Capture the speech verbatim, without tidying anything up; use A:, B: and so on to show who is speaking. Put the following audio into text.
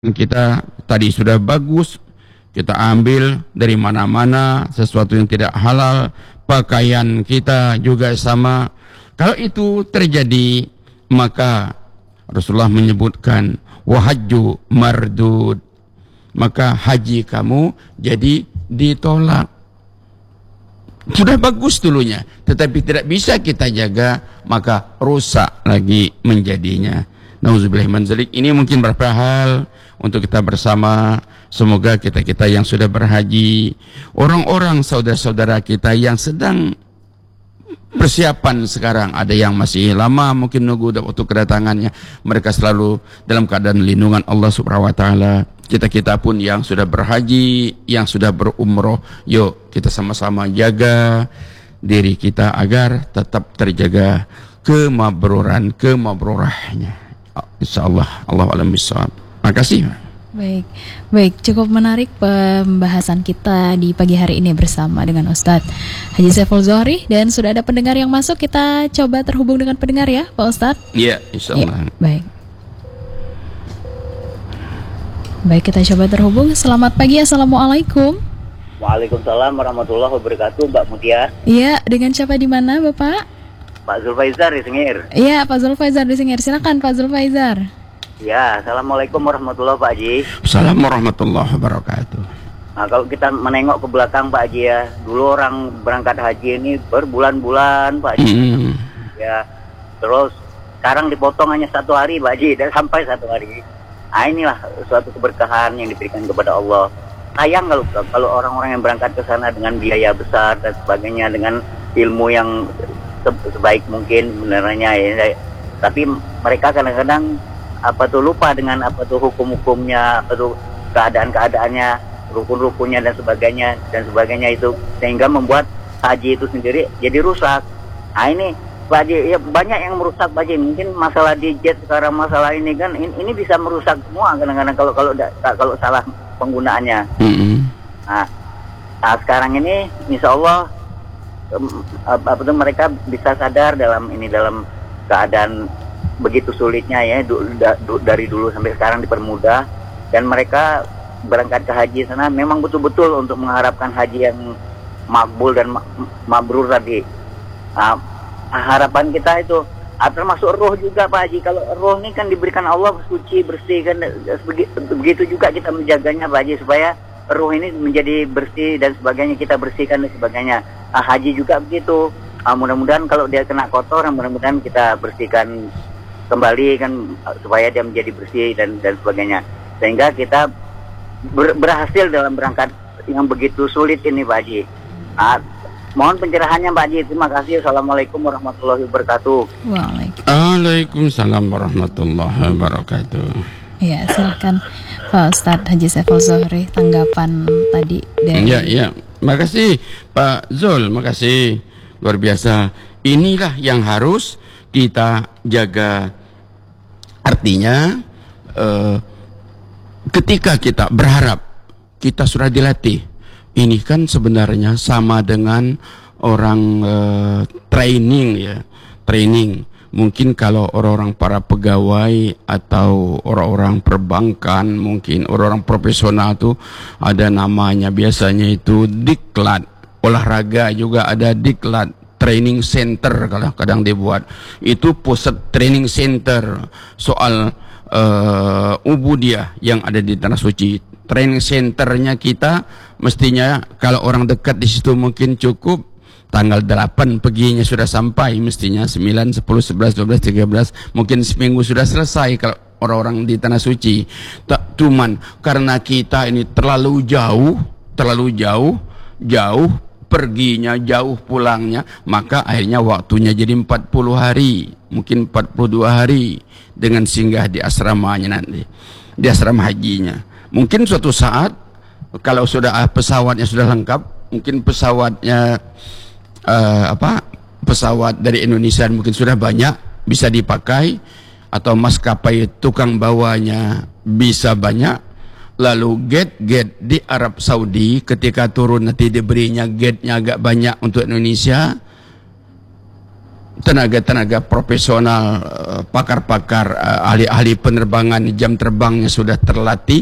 A: kita tadi sudah bagus, kita ambil dari mana-mana sesuatu yang tidak halal, pakaian kita juga sama. Kalau itu terjadi, maka Rasulullah menyebutkan wahajju mardud, maka haji kamu jadi ditolak. Sudah bagus dulunya, tetapi tidak bisa kita jaga, maka rusak lagi menjadinya. Nauzubillah min dzalik. Ini mungkin beberapa hal untuk kita bersama. Semoga kita-kita yang sudah berhaji, orang-orang saudara-saudara kita yang sedang persiapan sekarang, ada yang masih lama mungkin nunggu waktu kedatangannya, mereka selalu dalam keadaan lindungan Allah Subhanahu wa taala. Kita-kita pun yang sudah berhaji, yang sudah berumroh, yuk kita sama-sama jaga diri kita agar tetap terjaga kemabruran kemabrurahnya. Insyaallah. Allahu a'lam bishawab. Makasih.
B: Baik, baik, cukup menarik pembahasan kita di pagi hari ini bersama dengan Ustadz Haji Saiful Zuhri, dan sudah ada pendengar yang masuk. Kita coba terhubung dengan pendengar ya, Pak Ustadz.
A: Iya, insyaallah.
B: Ya, baik. Baik, kita coba terhubung. Selamat pagi, assalamualaikum.
C: Waalaikumsalam warahmatullahi wabarakatuh, Mbak Mutia.
B: Iya, dengan siapa di mana, Bapak?
C: Pak Zulfaizar di Sengir.
B: Iya, Pak Zulfaizar di Sengir. Silakan, Pak Zulfaizar.
C: Ya, assalamualaikum warahmatullahi wabarakatuh, Pak Haji.
A: Assalamualaikum warahmatullahi wabarakatuh.
C: Nah, kalau kita menengok ke belakang, Pak Haji, ya, dulu orang berangkat haji ini berbulan-bulan, Pak Haji. Mm. Ya, terus sekarang dipotong hanya satu hari, Pak Haji, dan sampai satu hari. Nah, inilah suatu keberkahan yang diberikan kepada Allah. Sayang kalau kalau orang-orang yang berangkat ke sana dengan biaya besar dan sebagainya, dengan ilmu yang sebaik mungkin sebenarnya, ya. Tapi mereka kadang-kadang apa tuh lupa dengan apa tuh hukum-hukumnya, apa tuh keadaan-keadaannya, rukun-rukunnya dan sebagainya dan sebagainya itu, sehingga membuat haji itu sendiri jadi rusak. Nah ini Pak Haji, ya banyak yang merusak, Pak Haji. Mungkin masalah dijet sekarang, masalah ini kan ini, ini bisa merusak semua kadang-kadang kalau kalau kalau salah penggunaannya. Mm-hmm. Nah, nah sekarang ini insya Allah apa tuh mereka bisa sadar dalam ini dalam keadaan begitu sulitnya ya, du, da, du, dari dulu sampai sekarang dipermudah, dan mereka berangkat ke haji sana memang betul-betul untuk mengharapkan haji yang makbul dan ma mabrur tadi. Nah, harapan kita itu termasuk roh juga, Pak Haji. Kalau roh ini kan diberikan Allah suci, bersih kan, begitu juga kita menjaganya, Pak Haji, supaya roh ini menjadi bersih dan sebagainya, kita bersihkan dan sebagainya. Nah, haji juga begitu. Nah, mudah-mudahan kalau dia kena kotor, mudah-mudahan kita bersihkan kembali kan, supaya dia menjadi bersih dan dan sebagainya, sehingga kita ber, berhasil dalam berangkat yang begitu sulit ini, Pak Haji. Nah, mohon pencerahannya, Pak Haji. Terima kasih. Assalamualaikum warahmatullahi wabarakatuh.
A: Waalaikumsalam warahmatullahi wabarakatuh.
B: Ya, silakan Pak Ustadz Haji Saiful Zuhri, tanggapan tadi dari.
A: Ya, ya. Makasih Pak Zul, makasih. Luar biasa. Inilah yang harus kita jaga. Artinya eh, ketika kita berharap kita sudah dilatih, ini kan sebenarnya sama dengan orang eh, training ya, training. Mungkin kalau orang-orang para pegawai atau orang-orang perbankan, mungkin orang-orang profesional tuh ada namanya, biasanya itu diklat. Olahraga juga ada diklat, training center kalau kadang dibuat. Itu pusat training center soal uh, ubudiyah yang ada di Tanah Suci. Training centernya kita mestinya kalau orang dekat di situ mungkin cukup tanggal delapan paginya sudah sampai, mestinya sembilan, sepuluh, sebelas, dua belas, tiga belas, mungkin seminggu sudah selesai kalau orang-orang di Tanah Suci. Tak cuman karena kita ini terlalu jauh, terlalu jauh, jauh perginya, jauh pulangnya, maka akhirnya waktunya jadi empat puluh hari, mungkin empat puluh dua hari dengan singgah di asramanya nanti, di asrama hajinya. Mungkin suatu saat kalau sudah pesawatnya sudah lengkap, mungkin pesawatnya Uh, apa pesawat dari Indonesia mungkin sudah banyak bisa dipakai, atau maskapai tukang bawanya bisa banyak, lalu gate-gate di Arab Saudi ketika turun nanti diberinya gate-nya agak banyak untuk Indonesia, tenaga-tenaga profesional, pakar-pakar, ahli-ahli penerbangan, jam terbangnya sudah terlatih.